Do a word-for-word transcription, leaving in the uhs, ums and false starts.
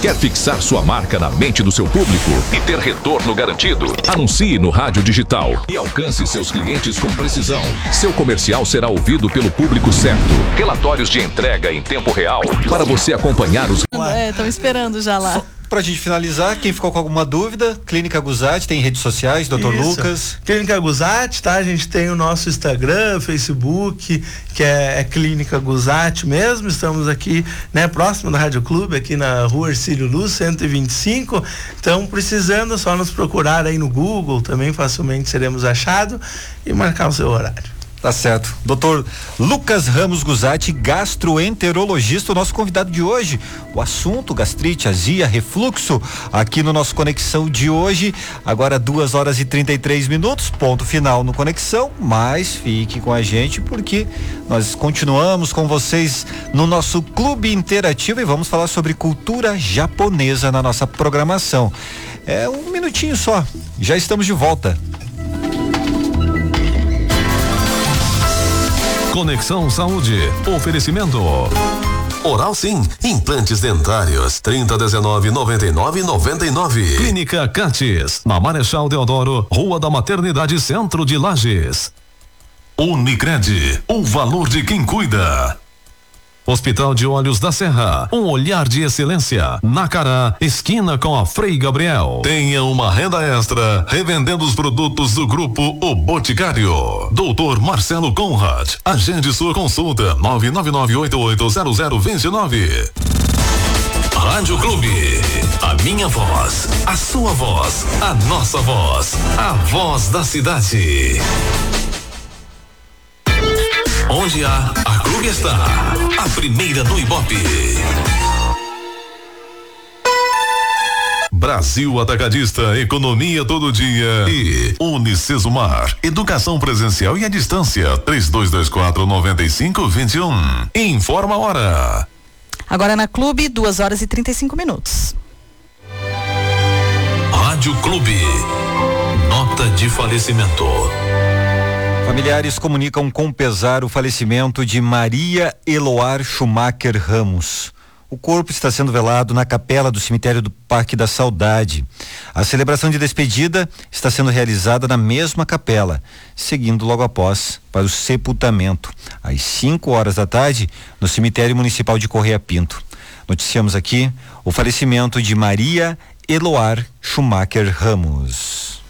Quer fixar sua marca na mente do seu público e ter retorno garantido? Anuncie no rádio digital e alcance seus clientes com precisão. Seu comercial será ouvido pelo público certo. Relatórios de entrega em tempo real para você acompanhar os... É, estão esperando já lá. Pra gente finalizar, quem ficou com alguma dúvida, Clínica Guzatti, tem redes sociais, doutor Isso. Lucas. Clínica Guzatti, tá? A gente tem o nosso Instagram, Facebook, que é, é Clínica Guzatti mesmo. Estamos aqui, né, próximo da Rádio Clube, aqui na rua Ercílio Luz, cento e vinte e cinco. Então, precisando, é só nos procurar aí no Google, também facilmente seremos achados, e marcar o seu horário. Tá certo. doutor Lucas Ramos Guzatti, gastroenterologista, o nosso convidado de hoje. O assunto, gastrite, azia, refluxo, aqui no nosso Conexão de hoje. Agora duas horas e trinta e três minutos, ponto final no Conexão, mas fique com a gente porque nós continuamos com vocês no nosso Clube Interativo e vamos falar sobre cultura japonesa na nossa programação. É um minutinho só, já estamos de volta. Conexão Saúde, oferecimento Oral Sim, implantes dentários, trinta, dezenove, noventa e nove, noventa e nove. Clínica Cates, na Marechal Deodoro, Rua da Maternidade, Centro de Lages. Unicred, o valor de quem cuida. Hospital de Olhos da Serra, um olhar de excelência. Nacará, esquina com a Frei Gabriel. Tenha uma renda extra revendendo os produtos do grupo O Boticário. doutor Marcelo Conrad, agende sua consulta nove nove nove oito oito zero zero dois nove. Rádio Clube, a minha voz, a sua voz, a nossa voz, a voz da cidade. Onde há, a Clube está. A primeira do Ibope. Brasil Atacadista, economia todo dia. E Unicesumar, educação presencial e à distância. três dois dois quatro, nove cinco dois um. Informa a hora. Agora na Clube, duas horas e trinta e cinco minutos. Rádio Clube. Nota de falecimento. Familiares comunicam com pesar o falecimento de Maria Eloar Schumacher Ramos. O corpo está sendo velado na capela do cemitério do Parque da Saudade. A celebração de despedida está sendo realizada na mesma capela, seguindo logo após para o sepultamento, às cinco horas da tarde, no cemitério municipal de Correia Pinto. Noticiamos aqui o falecimento de Maria Eloar Schumacher Ramos.